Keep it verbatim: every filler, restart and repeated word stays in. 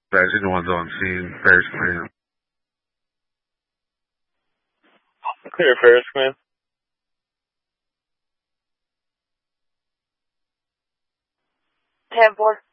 Especially the ones on scene. Ferris Command. Clear, Ferris Command. ten four.